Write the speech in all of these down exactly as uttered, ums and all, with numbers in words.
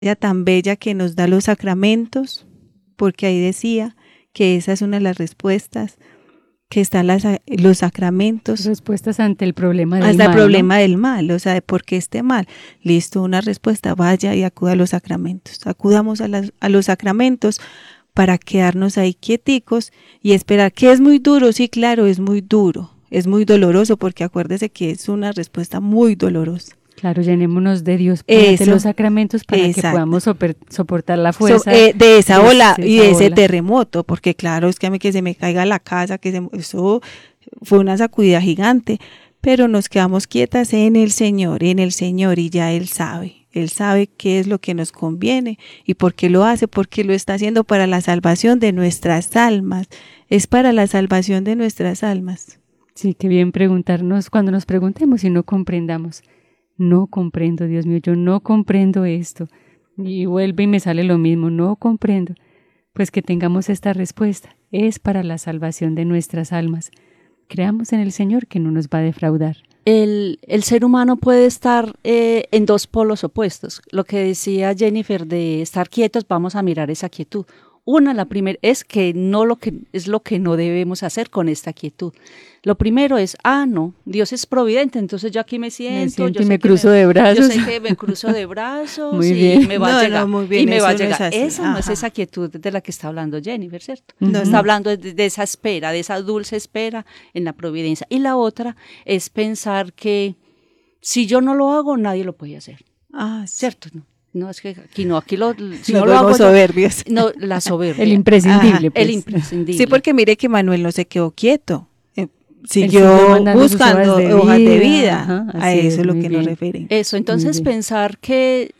ella tan bella que nos da los sacramentos, porque ahí decía que esa es una de las respuestas, que están las, los sacramentos. Respuestas ante el problema del hasta mal. el problema ¿no? del mal, o sea, de por qué esté mal. Listo, una respuesta, vaya y acuda a los sacramentos. Acudamos a, las, a los sacramentos para quedarnos ahí quieticos y esperar, que es muy duro, sí, claro, es muy duro, es muy doloroso, porque acuérdese que es una respuesta muy dolorosa. Claro, llenémonos de Dios de los sacramentos para exacto. que podamos soper, soportar la fuerza. So, eh, de esa de ola esa y de ese ola. terremoto, porque claro, es que a mí que se me caiga la casa, que se, eso fue una sacudida gigante, pero nos quedamos quietas en el Señor, en el Señor, y ya Él sabe, Él sabe qué es lo que nos conviene y por qué lo hace, porque lo está haciendo para la salvación de nuestras almas, es para la salvación de nuestras almas. Sí, qué bien preguntarnos, cuando nos preguntemos y no comprendamos. No comprendo, Dios mío, yo no comprendo esto. Y vuelve y me sale lo mismo, no comprendo. Pues que tengamos esta respuesta, es para la salvación de nuestras almas. Creamos en el Señor que no nos va a defraudar. El, el ser humano puede estar eh, en dos polos opuestos. Lo que decía Jennifer de estar quietos, vamos a mirar esa quietud. Una, la primera, es que no lo que es lo que no debemos hacer con esta quietud. Lo primero es, ah, no, Dios es providente, entonces yo aquí me siento, me siento yo y me que cruzo me, de brazos. Yo sé que me cruzo de brazos Muy y bien. me va no, a llegar. No, muy bien, y me va a no llegar. Es esa Ajá. no es esa quietud de la que está hablando Jennifer, ¿cierto? No, está no. hablando de, de esa espera, de esa dulce espera en la providencia. Y la otra es pensar que si yo no lo hago, nadie lo puede hacer. Ah, sí. ¿Cierto? No. No, es que aquí no, aquí lo, si no, no lo hago soberbios. Yo, no, la soberbia. El imprescindible. Pues. El imprescindible. Sí, porque mire que Manuel no se quedó quieto. Eh, siguió buscando hojas de vida. Hojas de vida. Ajá, a eso es lo que bien. Nos refieren. Eso, entonces pensar que,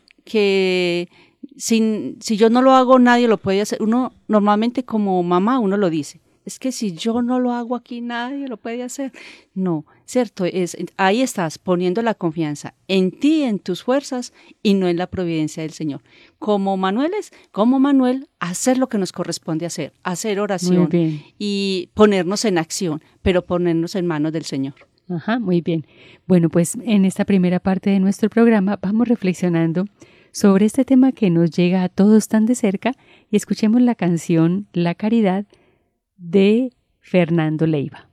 que sin, si yo no lo hago, nadie lo puede hacer. Uno, normalmente como mamá, uno lo dice. Es que si yo no lo hago aquí, nadie lo puede hacer. No, cierto, es, ahí estás poniendo la confianza en ti, en tus fuerzas y no en la providencia del Señor. Como Manuel es, como Manuel, hacer lo que nos corresponde hacer, hacer oración y ponernos en acción, pero ponernos en manos del Señor. Ajá, muy bien. Bueno, pues en esta primera parte de nuestro programa vamos reflexionando sobre este tema que nos llega a todos tan de cerca y escuchemos la canción La Caridad de Fernando Leiva.